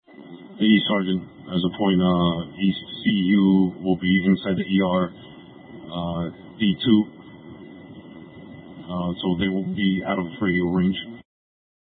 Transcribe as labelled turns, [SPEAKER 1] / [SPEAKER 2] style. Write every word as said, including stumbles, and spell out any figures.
[SPEAKER 1] The E Sergeant, as a point, uh, East C U will be inside the E R, uh, D two, uh, so they will be out of radio range.